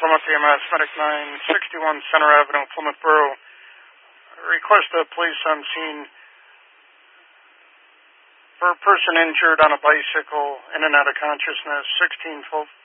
Plymouth EMS, Medic 961 Center Avenue, Plymouth Borough. Request the police on scene for a person injured on a bicycle, in and out of consciousness, 16